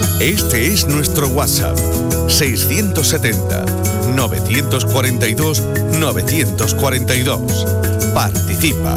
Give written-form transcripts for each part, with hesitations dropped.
Este es nuestro WhatsApp, 670-942-942. Participa.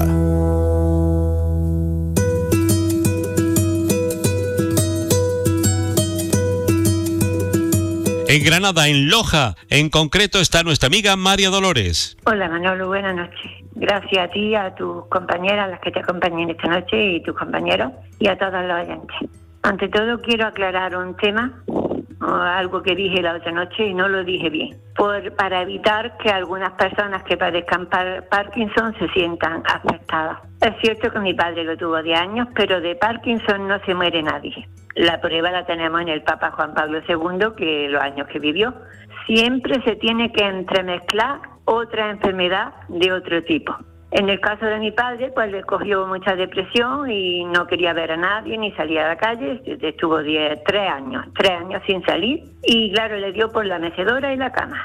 En Granada, en Loja, en concreto, está nuestra amiga María Dolores. Hola Manolo, buenas noches. Gracias a ti, a tus compañeras, las que te acompañan esta noche, y tus compañeros, y a todos los oyentes. Ante todo quiero aclarar un tema, algo que dije la otra noche y no lo dije bien, para evitar que algunas personas que padezcan Parkinson se sientan afectadas. Es cierto que mi padre lo tuvo 10 años, pero de Parkinson no se muere nadie. La prueba la tenemos en el Papa Juan Pablo II, que los años que vivió. Siempre se tiene que entremezclar otra enfermedad de otro tipo. En el caso de mi padre, pues le cogió mucha depresión y no quería ver a nadie ni salía a la calle. Estuvo 3 años sin salir, y claro, le dio por la mecedora y la cama.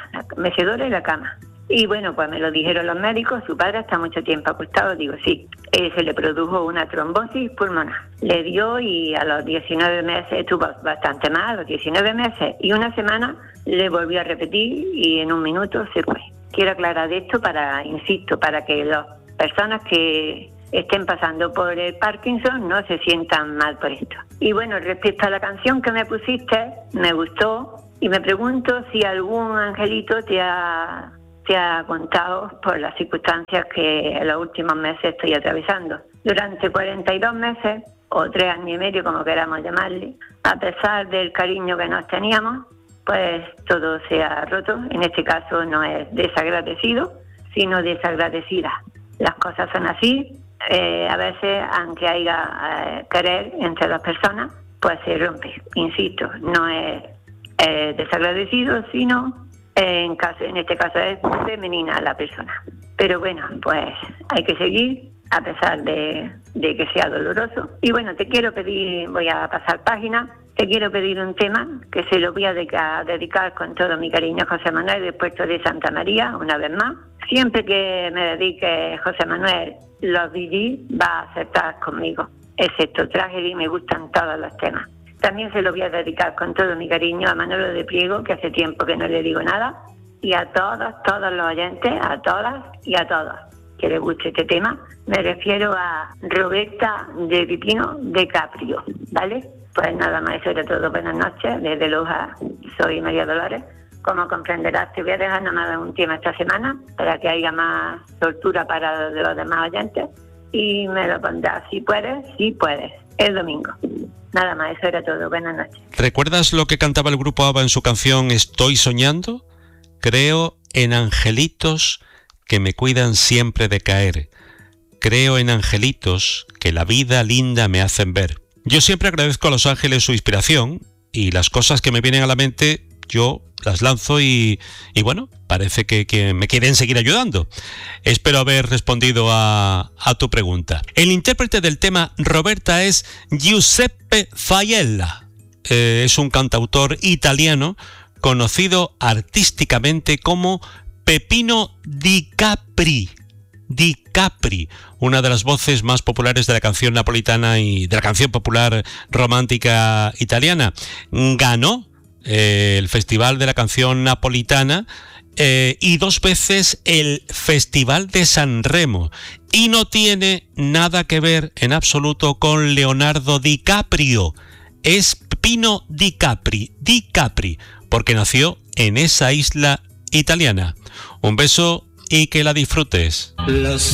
Y bueno, pues me lo dijeron los médicos, su padre está mucho tiempo acostado. Digo, sí, se le produjo una trombosis pulmonar. Le dio y a los 19 meses, estuvo bastante mal, a los 19 meses y una semana le volvió a repetir y en un minuto se fue. Quiero aclarar esto para que las personas que estén pasando por el Parkinson no se sientan mal por esto. Y bueno, respecto a la canción que me pusiste, me gustó, y me pregunto si algún angelito te ha contado por las circunstancias que en los últimos meses estoy atravesando. Durante 42 meses, o 3 años y medio, como queramos llamarle, a pesar del cariño que nos teníamos, pues todo se ha roto. En este caso no es desagradecido, sino desagradecida. Las cosas son así. A veces, aunque haya querer entre las personas, pues se rompe. Insisto, no es desagradecido, sino en este caso es femenina la persona. Pero bueno, pues hay que seguir a pesar de que sea doloroso. Y bueno, te quiero pedir, voy a pasar página, te quiero pedir un tema que se lo voy a dedicar con todo mi cariño a José Manuel del puerto de Santa María, una vez más. Siempre que me dedique José Manuel, los DJs va a aceptar conmigo, excepto Tragedy, me gustan todos los temas. También se lo voy a dedicar con todo mi cariño a Manolo de Priego, que hace tiempo que no le digo nada, y a todos los oyentes, a todas y a todos que les guste este tema. Me refiero a Roberta de Pipino de Caprio, ¿vale? Pues nada más, eso era todo. Buenas noches, desde Loja soy María Dolores. Como comprenderás, te voy a dejar nada más un tema esta semana para que haya más soltura para los demás oyentes, y me lo pondrás si puedes, el domingo. Nada más, eso era todo. Buenas noches. ¿Recuerdas lo que cantaba el grupo ABBA en su canción Estoy soñando? Creo en angelitos que me cuidan siempre de caer. Creo en angelitos que la vida linda me hacen ver. Yo siempre agradezco a los ángeles su inspiración, y las cosas que me vienen a la mente yo las lanzo y bueno, parece que me quieren seguir ayudando. Espero haber respondido a tu pregunta. El intérprete del tema Roberta es Giuseppe Faiella. Es un cantautor italiano conocido artísticamente como Peppino Di Capri. Di Capri, una de las voces más populares de la canción napolitana y de la canción popular romántica italiana. Ganó el Festival de la Canción Napolitana y 2 veces el Festival de San Remo, y no tiene nada que ver en absoluto con Leonardo DiCaprio. Es Pino Di Capri, porque nació en esa isla italiana. Un beso y que la disfrutes.